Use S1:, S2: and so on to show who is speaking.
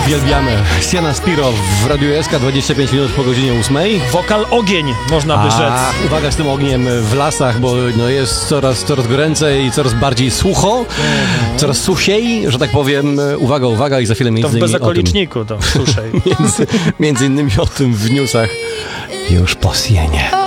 S1: Uwielbiamy. Sienna Spiro w Radiu SK 25 minut po godzinie 8.
S2: Wokal ogień, można by rzec.
S1: Uwaga z tym ogniem w lasach, bo no jest coraz goręcej i coraz bardziej sucho, coraz susiej, że tak powiem. Uwaga i za chwilę
S2: To
S1: między
S2: w
S1: innymi
S2: bezokoliczniku to suszej.
S1: między innymi o tym w newsach już po Sienie.